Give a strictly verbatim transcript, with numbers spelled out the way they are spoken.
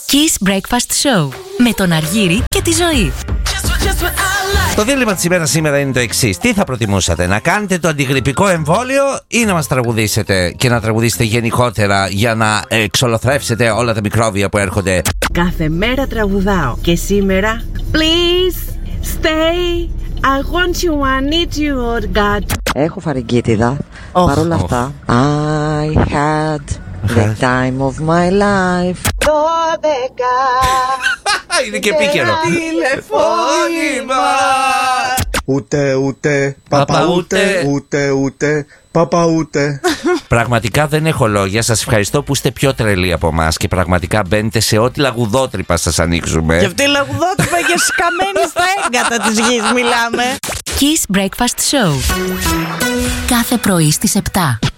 Kiss Breakfast Show με τον Αργύρη και τη Ζωή. Το δίλημμα της ημέρας σήμερα είναι το εξής. Τι θα προτιμούσατε, να κάνετε το αντιγρυπικό εμβόλιο ή να μας τραγουδήσετε και να τραγουδήσετε γενικότερα για να εξολοθρεύσετε όλα τα μικρόβια που έρχονται? Κάθε μέρα τραγουδάω και σήμερα please stay, I want you, I need you, oh God. Έχω φαρυγγίτιδα. Oh. Παρ' όλα αυτά I had the time of my life. Δώδεκα Είναι και επίκαιρο. τηλεφώνημα. Ούτε ούτε παπα ούτε ούτε ούτε παπα ούτε. Πραγματικά δεν έχω λόγια. Σας ευχαριστώ που είστε πιο τρελοί από εμάς και πραγματικά μπαίνετε σε ό,τι λαγουδότρυπα σας ανοίξουμε. Και αυτή η λαγουδότρυπα και σκαμμένη στα έγκατα της γης μιλάμε. Kiss Breakfast Show. Κάθε πρωί στις επτά.